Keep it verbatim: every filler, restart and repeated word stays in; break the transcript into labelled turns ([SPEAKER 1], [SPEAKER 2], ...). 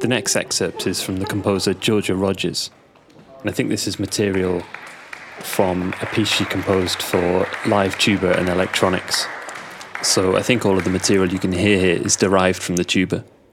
[SPEAKER 1] The next excerpt is from the composer Georgia Rogers, and I think this is material from a piece she composed for live tuba and electronics. So I think all of the material you can hear here is derived from the tuba.